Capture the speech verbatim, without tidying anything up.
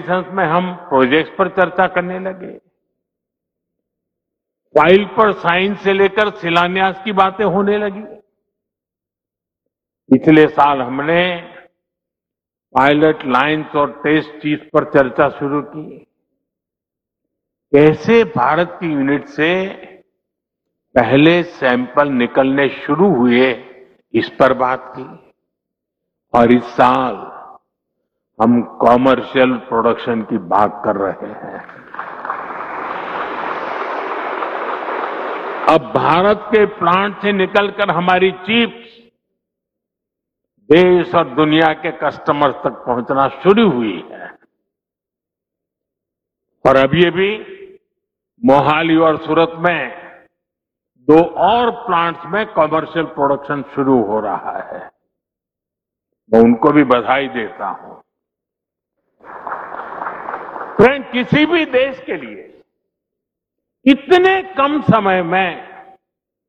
में हम प्रोजेक्ट्स पर चर्चा करने लगे। फाइल पर साइन से लेकर शिलान्यास की बातें होने लगी। पिछले साल हमने पायलट लाइन्स और टेस्ट चीफ पर चर्चा शुरू की। कैसे भारत की यूनिट से पहले सैंपल निकलने शुरू हुए, इस पर बात की। और इस साल हम कॉमर्शियल प्रोडक्शन की बात कर रहे हैं। अब भारत के प्लांट से निकलकर हमारी चिप्स देश और दुनिया के कस्टमर्स तक पहुंचना शुरू हुई है। और अभी अभी मोहाली और सूरत में दो और प्लांट्स में कमर्शियल प्रोडक्शन शुरू हो रहा है। मैं उनको भी बधाई देता हूं। फ्रेंड, किसी भी देश के लिए इतने कम समय में